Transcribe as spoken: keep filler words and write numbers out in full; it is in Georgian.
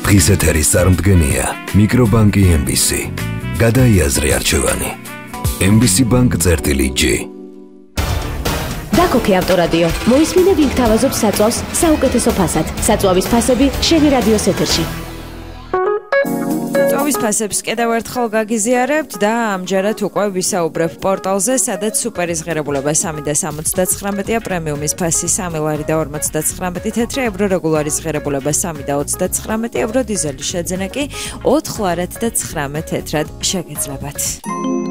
დღის ეთერის წარმდგენია მიკრობანკი ემ ბი სი. გადაიაზრე არჩევანი. ემ ბი სი ბანკ წერტილი ჯი. დაკოქე ავტორადიო. მოისმინე ვინ გთავაზობს საწვავს საუკეთესო ფასად. საწვავის ფასები შენი რადიოს ეთერში. საწვავის ფასებს კიდევ ერთხელ გაგიზიარებთ და ამჯერად უკვე ვისაუბრებ პორტალზე, სადაც სუპერის ღირებულება სამი და სამოცდათხრამეტია, პრემიუმის ფასი სამი ლარი და ორმოცდათხრამეტი თეთრი ევრო, რეგულარის ღირებულება სამი და ოცდათხრამეტი ევრო, დიზელის შეძენა კი ოთხ ლარად და ცხრამეტ თეთრად შეგეძლებათ.